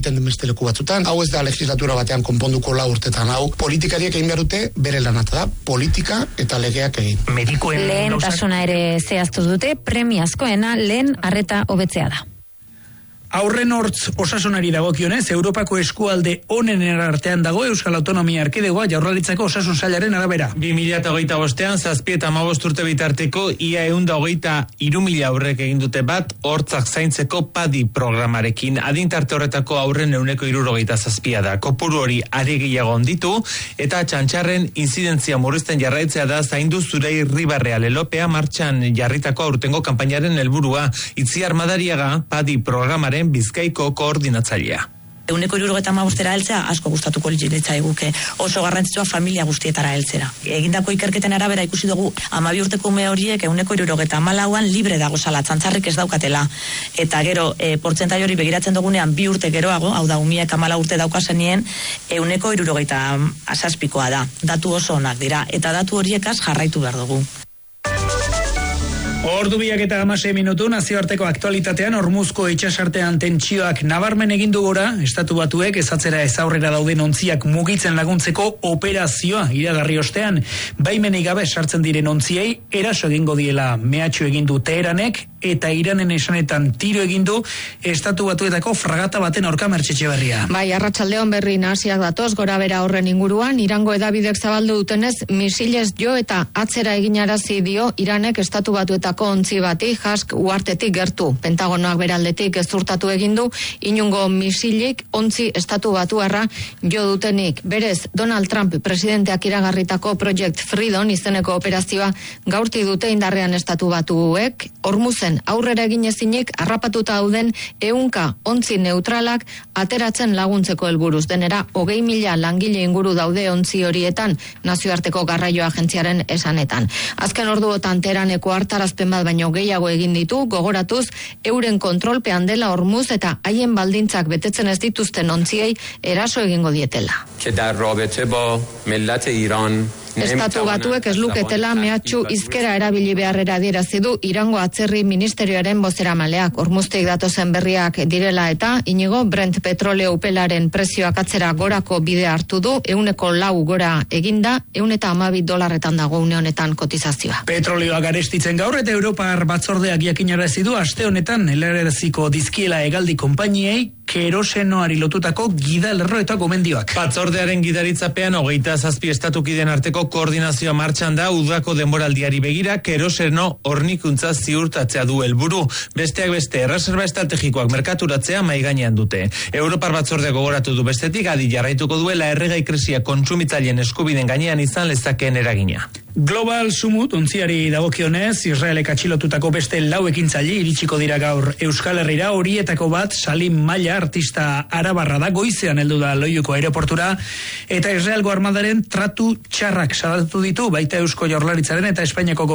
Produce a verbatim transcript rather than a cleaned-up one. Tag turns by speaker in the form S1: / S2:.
S1: egiten den beste leku batzutan. Hau ez da legislatura batean konponduko lau urtetan, hau politikariek egin behar dute bere lanata da, politika eta legeak egin.
S2: Medikuen lehentasuna ere zehaztu dute, premiazkoena lehen arreta hobetzea da.
S3: Aurren hortz osasunari dagokionez, Europako eskualde onenen artean dago Euskal Autonomia Erkidegoa Jaurlaritzako osasun sailaren arabera.
S4: bi mila hogeita bostean, zazpi eta hamabost urte bitarteko, ia ehun eta hogeita hiru mila aurrek egin dute bat, hortzak zaintzeko PADI programarekin. Adintarte horretako aurren ehuneko hirurogeita zazpia da. Kopuru hori are gehiago onditu, eta txantxarren inzidentzia murrizten jarraitzea da zaindu zure irribarrea lelopea martxan jarritako aurtengo kanpainaren helburua. Itziar Madariaga, PADI programaren Bizkaiko koordinatzailea.
S5: Euneko hirurogeita hamabostera heltzea asko gustatuko litzaiguke, oso garrantzitsua familia guztietara heltzera. Egindako ikerketen arabera ikusi dugu hamabi urteko ume horiek euneko hirurogeita hamalauan libre dagozala, txantxarrik ez daukatela. Eta gero, e, portzentai hori begiratzen dugunean bi urte geroago, hau da umiek hamalau urte daukazenien, euneko hirurogeita zazpikoa da. Datu oso onak dira, eta datu horiekaz jarraitu behar dugu.
S3: Ordu biak eta hamasei minutu nazioarteko aktualitatean Hormuzko itsasartean tentsioak nabarmen egin du gora, Estatu Batuek ezatzera ez aurrera dauden ontziak mugitzen laguntzeko operazioa iragarri ostean, baimenik gabe sartzen diren ontziei eraso egingo diela mehatxu egin du Teheranek eta Iranen esanetan tiro egin du Estatu Batuetako fragata baten aurka Mertxe Berria.
S6: Bai, arratsaldeon berri nahasiak datoz gorabera horren inguruan, Irango hedabidek zabaldu dutenez misilez jo eta atzera eginarazi dio Iranek Estatu Batuetako ontzi bati Hask uhartetik gertu. Pentagonoak beraldetik gezurtatu egin du inungo misilik ontzi Estatu Batuarra jo dutenik. Berez, Donald Trump presidenteak iragarritako Project Freedom izeneko operazioa gaurti dute indarrean Estatu Batuek, Hormuzen aurrera egin ezinik harrapatuta dauden ehunka ontzi neutralak ateratzen laguntzeko helburuz. Denera hogei mila langile inguru daude ontzi horietan nazioarteko garraio agentziaren esanetan. Azken orduotan Teheraneko hartarazpen bat baino gehiago egin ditu, gogoratuz euren kontrolpean dela Hormuz eta haien baldintzak betetzen ez dituzten ontziei eraso egingo dietela. Estatu Batuek ez luketela mehatxu hizkera erabili beharrera adierazi du Irango atzerri ministerioaren bozeramaleak. Hormuztik datozen berriak direla eta Inigo Brent petroleo upelaren prezioak atzera gorako bidea hartu du, ehuneko lau gora eginda, ehun eta hamabi dolarretan dago une honetan kotizazioa.
S3: Petrolioa garestitzen gaur eta Europar batzordeak jakinarazi du aste honetan helaraziko dizkiela hegaldi konpainiei kerosenoari lotutako gidalerro eta gomendioak.
S4: Batzordearen gidaritzapean hogeita zazpi estatukiden arteko koordinazioa martxan da udako denboraldiari begira keroseno hornikuntza ziurtatzea du helburu. Besteak beste erreserba estrategikoak merkaturatzea mai gainean dute. Europar batzordea gogoratu du bestetik adi jarraituko duela erregai krisia kontsumitzaileen eskubiden gainean izan lezakeen eragina.
S3: Global Sumut ontziari dagokionez, Israelek atxilotutako beste lau ekintzaile iritsiko dira gaur Euskal Herrira, horietako bat Salim Maila artista arabarra da, goizean heldu da Loiuko aireportura, eta Israelgo armadaren tratu txarrak salatu ditu baita Eusko Jaurlaritzaren eta Espainiako